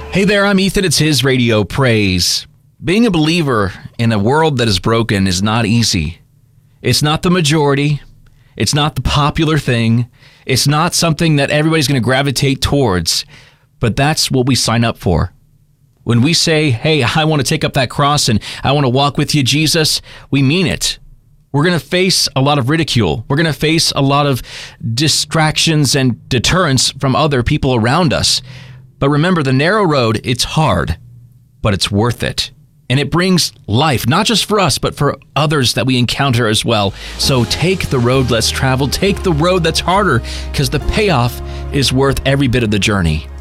Hey there, I'm Ethan. It's His Radio Praise. Being a believer in a world that is broken is not easy. It's not the majority. It's not the popular thing. It's not something that everybody's going to gravitate towards. But that's what we sign up for. When we say, hey, I want to take up that cross and I want to walk with you, Jesus, we mean it. We're going to face a lot of ridicule. We're going to face a lot of distractions and deterrence from other people around us. But remember, the narrow road, it's hard, but it's worth it. And it brings life, not just for us, but for others that we encounter as well. So take the road less traveled. Take the road that's harder, because the payoff is worth every bit of the journey.